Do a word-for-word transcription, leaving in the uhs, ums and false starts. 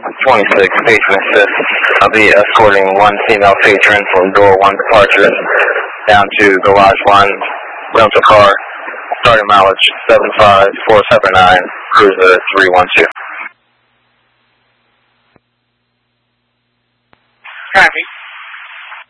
twenty-six, patron assist. I'll be escorting one female patron from door one departure down to garage one rental car, starting mileage seven five four seven nine, cruiser three one two.